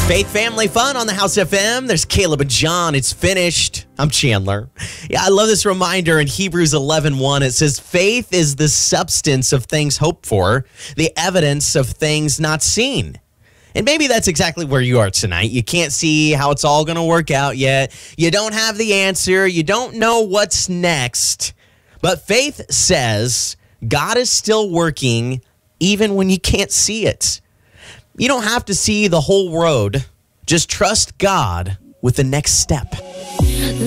Faith Family Fun on the House FM. There's Caleb and John. It's finished. I'm Chandler. Yeah, I love this reminder in Hebrews 11:1. It says, faith is the substance of things hoped for, the evidence of things not seen. And maybe that's exactly where you are tonight. You can't see how it's all going to work out yet. You don't have the answer. You don't know what's next. But faith says God is still working even when you can't see it. You don't have to see the whole road. Just trust God with the next step.